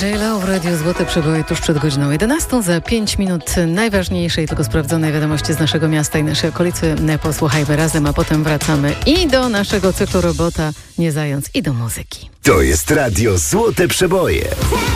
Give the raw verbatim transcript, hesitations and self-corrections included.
J-Lo w Radiu Złote Przeboje tuż przed godziną jedenastą. Za pięć minut najważniejszej, tylko sprawdzonej wiadomości z naszego miasta i naszej okolicy. Posłuchajmy razem, a potem wracamy i do naszego cyklu Robota Nie Zając, i do muzyki. To jest Radio Złote Przeboje.